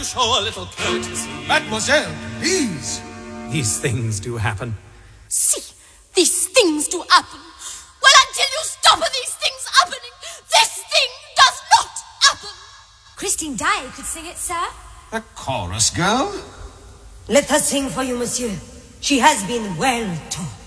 you show a little courtesy? Mademoiselle, please. These things do happen. See, these things do happen. Well, until you stop these things happening, this thing does not happen. Christine Daae could sing it, sir. A chorus girl? Let her sing for you, monsieur. She has been well taught.